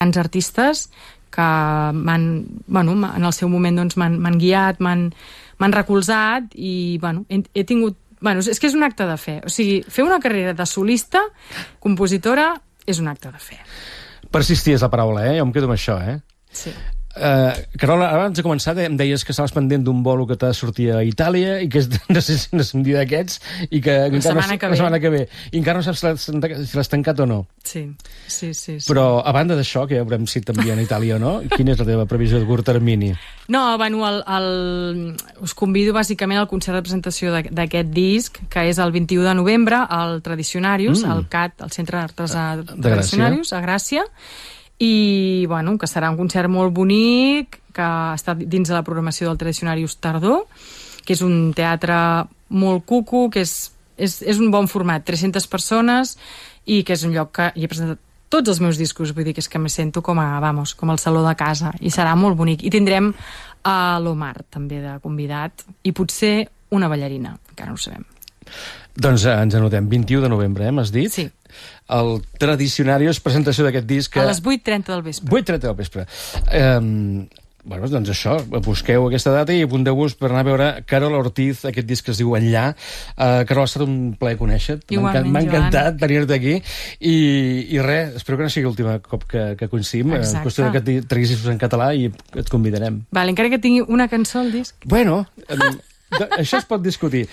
grans artistes que en el seu moment m'han guiat, m'han recolzat i he tingut... és que és un acte de fe. O sigui, fer una carrera de solista, compositora, és un acte de fe. Persistir és la paraula, jo em quedo amb això, Sí. Carola, abans de començar em deies que estaves pendent d'un bolo que t'ha de sortir a Itàlia i que no sé si és un dia d'aquests i que la setmana que ve i encara no saps si l'has tancat o no. Sí. Però a banda d'això, que ja veurem si t'envien a Itàlia o no, quina és la teva previsió de curt termini? No, us convido bàsicament al concert de presentació d'aquest disc, que és el 21 de novembre al Tradicionarius, al CAT, al Centre d'Artesà Tradicionarius, a Gràcia, i que serà un concert molt bonic, que està dins de la programació del Tradicionarius Tardor, que és un teatre molt cuco, que és un bon format, 300 persones, i que és un lloc que hi he presentat tots els meus discos, vull dir que és que me sento com al saló de casa, i serà molt bonic. I tindrem a l'Omar també de convidat, i potser una ballarina, encara no ho sabem. Doncs ens anotem, 21 de novembre, m'has dit? Sí. El Tradicionarius, presentació d'aquest disc... A les 8:30 del vespre. 8:30 del vespre. Doncs això, busqueu aquesta data i apunteu-vos per anar a veure Carola Ortiz, aquest disc que es diu Enllà. Carola, ha estat un plaer conèixer-te. M'ha encantat tenir-te aquí. I res, espero que no sigui l'últim cop que coincidim. En qüestió que et treguis en català i et convidarem. Vale, encara que tingui una cançó al disc. Bueno... això es pot discutir,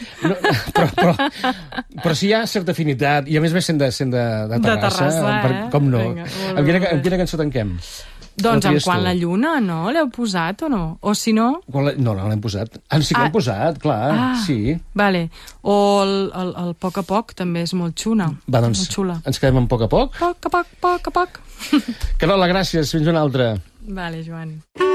però si hi ha certa afinitat, i a més sent de Terrassa, com no? Amb quina cançó tanquem? Doncs amb Quan la lluna, no? L'heu posat o no? O si no... No l'hem posat. Sí que l'hem posat, clar, sí. Vale. O el Poc a poc també és molt xula. Va, doncs ens quedem amb Poc a poc? Poc a poc, poc a poc. Carola, gràcies, fins una altra. Vale, Joan.